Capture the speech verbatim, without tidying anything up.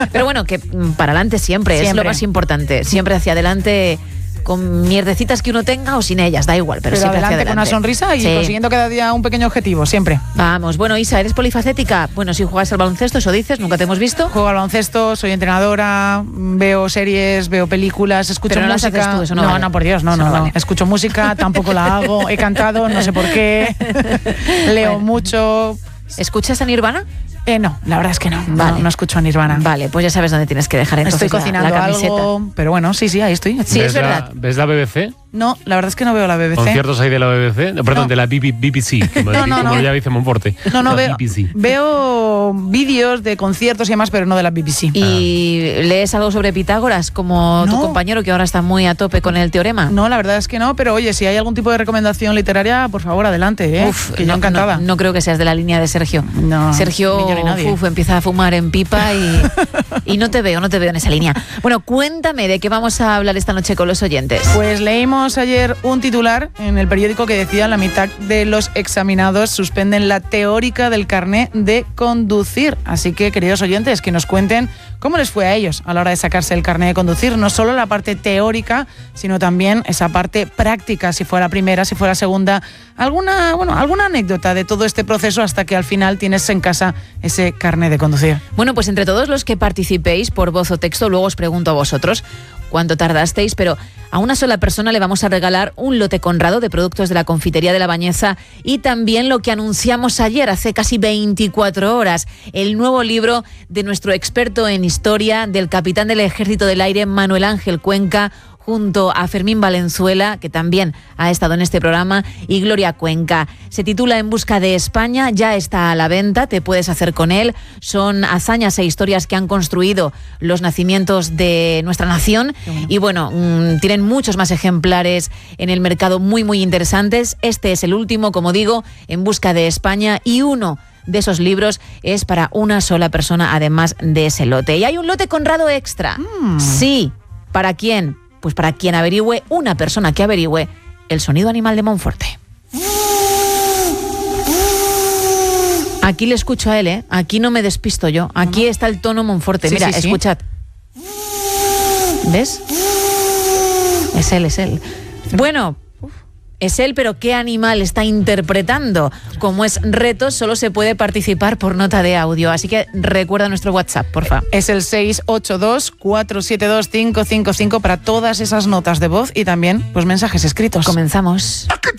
Pero bueno, que para adelante siempre, siempre, es lo más importante. Siempre hacia adelante, con mierdecitas que uno tenga o sin ellas, da igual, pero, pero siempre adelante, hacia adelante. Con una sonrisa y sí. consiguiendo cada día un pequeño objetivo, siempre. Vamos, bueno, Isa, ¿eres polifacética? Bueno, si juegas al baloncesto, eso dices, nunca te hemos visto. Juego al baloncesto, soy entrenadora, veo series, veo películas, escucho pero no música. Las haces tú, eso no, no, vale. no, por Dios, no, no, no, no. Vale. Escucho música, tampoco la hago, he cantado, no sé por qué. Leo bueno. mucho. ¿Escuchas a Nirvana? Eh, no, la verdad es que no. Vale. No, no escucho a Nirvana. Vale, pues ya sabes dónde tienes que dejar entonces estoy cocinando la, la camiseta. Algo, pero bueno, sí, sí, ahí estoy. Sí, es verdad. La, ¿Ves la B B C? No, la verdad es que no veo la B B C. ¿Conciertos hay de la B B C? No, perdón, no. de la B B C, como, no, no, como no. ya dice Monforte. No, no, la veo, B B C. veo vídeos de conciertos y demás, pero no de la B B C. ¿Y ah. lees algo sobre Pitágoras, como no. tu compañero que ahora está muy a tope con el teorema? No, la verdad es que no, pero oye, si hay algún tipo de recomendación literaria, por favor, adelante, ¿eh? Uf, que no, yo encantada. No, no creo que seas de la línea de Sergio. No, Sergio uf, empieza a fumar en pipa y, y no te veo, no te veo en esa línea. Bueno, cuéntame de qué vamos a hablar esta noche con los oyentes. Pues leímos ayer un titular en el periódico que decía: la mitad de los examinados suspenden la teórica del carné de conducir. Así que, queridos oyentes, que nos cuenten cómo les fue a ellos a la hora de sacarse el carné de conducir. No solo la parte teórica, sino también esa parte práctica, si fuera primera, si fuera segunda. Alguna, bueno, alguna anécdota de todo este proceso hasta que al final tienes en casa ese carné de conducir. Bueno, pues entre todos los que participéis por voz o texto, luego os pregunto a vosotros cuánto tardasteis, pero a una sola persona le vamos a regalar un lote Conrado de productos de la confitería de La Bañeza y también lo que anunciamos ayer, hace casi veinticuatro horas, el nuevo libro de nuestro experto en historia, del capitán del Ejército del Aire, Manuel Ángel Cuenca, junto a Fermín Valenzuela, que también ha estado en este programa, y Gloria Cuenca. Se titula En busca de España, ya está a la venta, te puedes hacer con él. Son hazañas e historias que han construido los nacimientos de nuestra nación. Bueno. Y bueno, mmm, tienen muchos más ejemplares en el mercado muy, muy interesantes. Este es el último, como digo, En busca de España, y uno de esos libros es para una sola persona, además de ese lote. Y hay un lote Conrado extra. Mm. Sí, ¿para quién? Pues para quien averigüe, una persona que averigüe el sonido animal de Monforte. Aquí le escucho a él, ¿eh? Aquí no me despisto yo. Aquí está el tono Monforte. Sí, Mira, sí, sí. escuchad. ¿Ves? Es él, es él. Bueno, es él, pero ¿qué animal está interpretando? Como es reto, solo se puede participar por nota de audio. Así que recuerda nuestro WhatsApp, porfa. Es el seis ocho dos, cuatro siete dos, cinco cinco cinco para todas esas notas de voz y también pues mensajes escritos. Comenzamos.